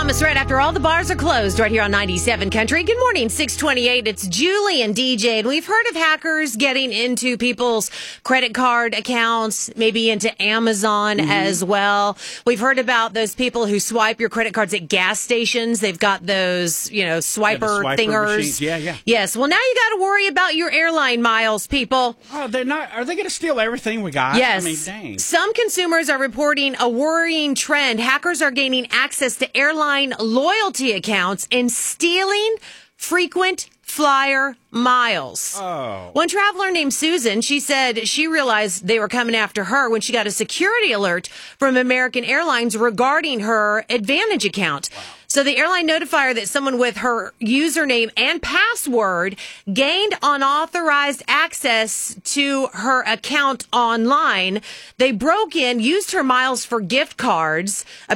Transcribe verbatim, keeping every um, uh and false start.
Thomas right after all the bars are closed right here on ninety-seven Country. Good morning, six twenty-eight. It's Julie and D J. And we've heard of hackers getting into people's credit card accounts, maybe into Amazon mm-hmm. as well. We've heard about those people who swipe your credit cards at gas stations. They've got those, you know, swiper, yeah, swiper thingers. Machines. Yeah, yeah. Yes. Well, now you got to worry about your airline miles, people. Oh, they're not. Are they going to steal everything we got? Yes. I mean, dang. Some consumers are reporting a worrying trend. Hackers are gaining access to airline loyalty accounts and stealing frequent flyer miles. Oh. One traveler named Susan, she said she realized they were coming after her when she got a security alert from American Airlines regarding her AAdvantage account. Wow. So the airline notified her that someone with her username and password gained unauthorized access to her account online. They broke in, used her miles for gift cards.